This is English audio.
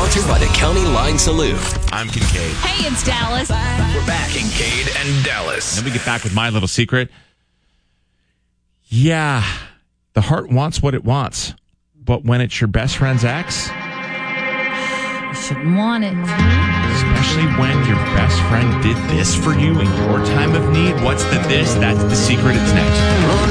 brought to you by the County Line Saloon. I'm Kincaid. Hey, it's Dallas. We're back. Kincaid and Dallas. Then we get back with my little secret. Yeah, the heart wants what it wants. But when it's your best friend's ex, You shouldn't want it. especially when your best friend did this for you in your time of need, what's the this? That's the secret. It's next.